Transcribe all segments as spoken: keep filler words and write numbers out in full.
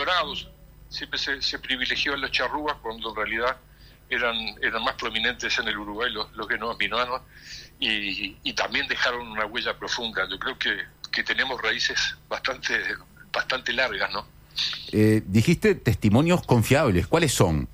ignorados. Siempre se, se privilegió a los charrúas cuando en realidad eran eran más prominentes en el Uruguay los, los genovas minoanos, y, y también dejaron una huella profunda. Yo creo que, que tenemos raíces bastante bastante largas, ¿no? Eh, dijiste testimonios confiables. ¿Cuáles son?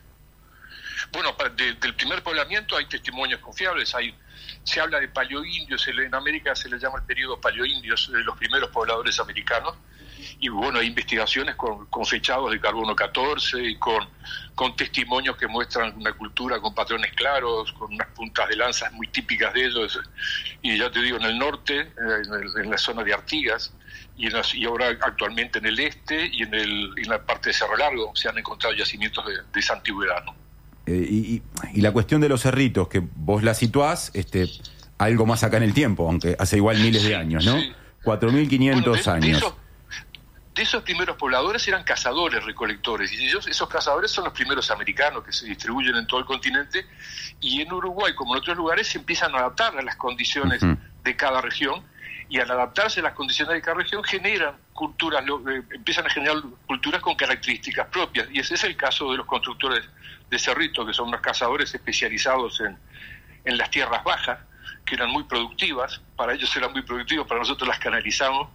Bueno, de, del primer poblamiento hay testimonios confiables. Hay, se habla de paleoindios, en América se le llama el periodo paleoindios, de los primeros pobladores americanos. Y bueno, hay investigaciones con, con fechados de carbono catorce y con, con testimonios que muestran una cultura con patrones claros, con unas puntas de lanzas muy típicas de ellos. Y ya te digo, en el norte, en, el, en la zona de Artigas, y, en las, y ahora actualmente en el este y en, el, en la parte de Cerro Largo se han encontrado yacimientos de, de esa antigüedad, ¿no? Eh, y, y la cuestión de los cerritos, que vos la situás este, algo más acá en el tiempo, aunque hace igual miles sí, de años, ¿no? Sí. cuatro mil quinientos bueno, de, años. De esos, de esos primeros pobladores eran cazadores, recolectores, y ellos, esos cazadores son los primeros americanos que se distribuyen en todo el continente, y en Uruguay, como en otros lugares, se empiezan a adaptar a las condiciones uh-huh. de cada región, y al adaptarse a las condiciones de cada región generan culturas, lo, eh, empiezan a generar culturas con características propias, y ese es el caso de los constructores de cerritos, que son unos cazadores especializados en, en las tierras bajas, que eran muy productivas. Para ellos eran muy productivas, para nosotros las canalizamos,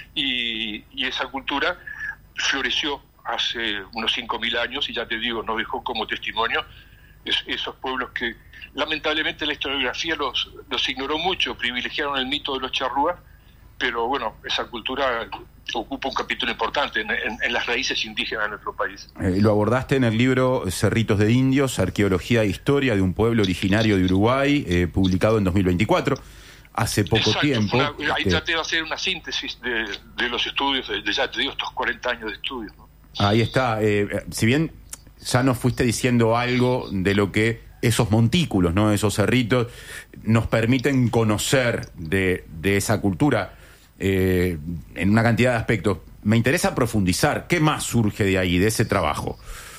y, y esa cultura floreció hace unos cinco mil años, y ya te digo, nos dejó como testimonio es, esos pueblos que lamentablemente la historiografía los, los ignoró mucho, privilegiaron el mito de los charrúas, pero bueno, esa cultura ocupa un capítulo importante en, en, en las raíces indígenas de nuestro país. Eh, lo abordaste en el libro Cerritos de Indios, Arqueología e Historia de un pueblo originario de Uruguay, eh, publicado en dos mil veinticuatro, hace poco Exacto, tiempo. Una, ahí este... traté de hacer una síntesis de, de los estudios, de, de ya te digo, estos cuarenta años de estudios, ¿no? Ahí está, eh, si bien ya nos fuiste diciendo algo de lo que esos montículos, ¿no? Esos cerritos nos permiten conocer de, de esa cultura eh, en una cantidad de aspectos. Me interesa profundizar. ¿Qué más surge de ahí, de ese trabajo?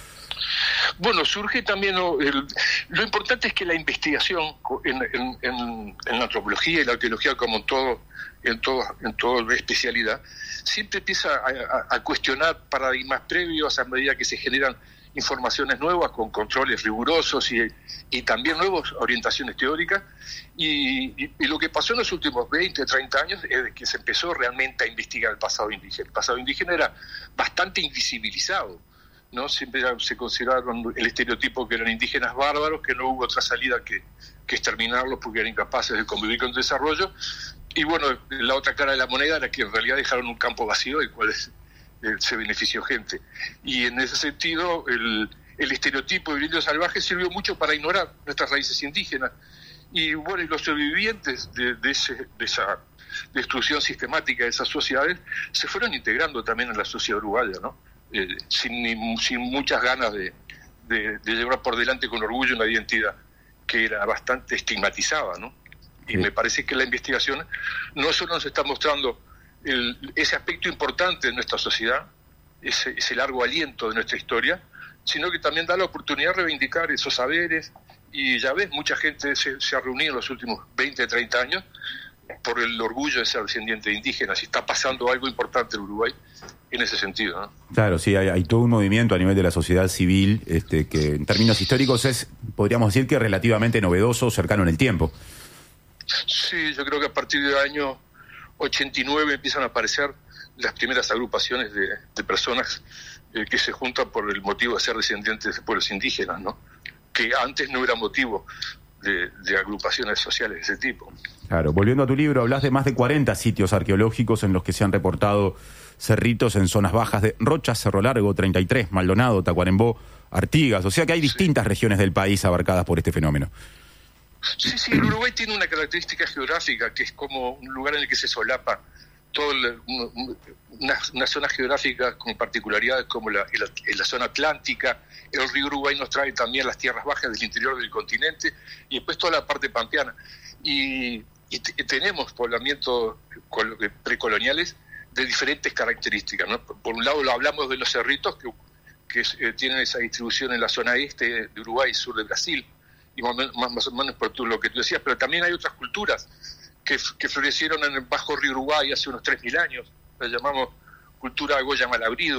Bueno, surge también ¿no? el, lo importante es que la investigación en, en, en, en la antropología y la arqueología, como en todo, en todo, en toda especialidad, siempre empieza a, a, a cuestionar paradigmas previos a medida que se generan informaciones nuevas con controles rigurosos y, y también nuevas orientaciones teóricas, y, y, y lo que pasó en los últimos veinte, treinta años es que se empezó realmente a investigar el pasado indígena. El pasado indígena era bastante invisibilizado, ¿no? Siempre se consideraron el estereotipo que eran indígenas bárbaros, que no hubo otra salida que, que exterminarlos porque eran incapaces de convivir con el desarrollo, y bueno, la otra cara de la moneda era que en realidad dejaron un campo vacío del cual es, se benefició gente. Y en ese sentido el, el estereotipo del indio salvaje sirvió mucho para ignorar nuestras raíces indígenas, y bueno, y los sobrevivientes de, de, ese, de esa destrucción sistemática de esas sociedades se fueron integrando también en la sociedad uruguaya, ¿no? Eh, sin, sin muchas ganas de, de, de llevar por delante con orgullo una identidad que era bastante estigmatizada, ¿no? Y sí. Me parece que la investigación no solo nos está mostrando El, ese aspecto importante de nuestra sociedad, ese, ese largo aliento de nuestra historia, sino que también da la oportunidad de reivindicar esos saberes, y ya ves, mucha gente se, se ha reunido en los últimos veinte, treinta años por el orgullo de ser descendiente de indígenas, y está pasando algo importante en Uruguay en ese sentido, ¿no? Claro, sí, hay, hay todo un movimiento a nivel de la sociedad civil este, que en términos históricos es, podríamos decir que relativamente novedoso, cercano en el tiempo. Sí, yo creo que a partir del año ochenta y nueve empiezan a aparecer las primeras agrupaciones de, de personas eh, que se juntan por el motivo de ser descendientes de pueblos indígenas, ¿no? Que antes no era motivo de, de agrupaciones sociales de ese tipo. Claro, volviendo a tu libro, hablas de más de cuarenta sitios arqueológicos en los que se han reportado cerritos en zonas bajas de Rocha, Cerro Largo, treinta y tres, Maldonado, Tacuarembó, Artigas, o sea que hay distintas sí. regiones del país abarcadas por este fenómeno. Sí, sí, el Uruguay tiene una característica geográfica que es como un lugar en el que se solapa toda una, una zona geográfica con particularidades como la, la, la zona atlántica. El río Uruguay nos trae también las tierras bajas del interior del continente, y después toda la parte pampeana. Y, y t- tenemos poblamientos precoloniales de diferentes características, ¿no? Por un lado lo hablamos de los cerritos que, que eh, tienen esa distribución en la zona este de Uruguay y sur de Brasil, y más, más, más o menos por tu, lo que tú decías, pero también hay otras culturas que, que florecieron en el Bajo Río Uruguay hace unos tres mil años, la llamamos cultura Goya Malabrido,